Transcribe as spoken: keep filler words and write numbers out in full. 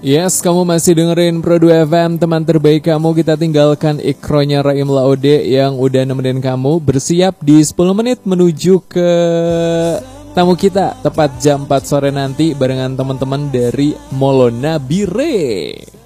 Yes, kamu masih dengerin Pro dua F M, teman terbaik kamu. Kita tinggalkan ikronya Raim Laude yang udah nemenin kamu bersiap di sepuluh menit menuju ke tamu kita tepat jam empat sore nanti barengan teman-teman dari Molonabire.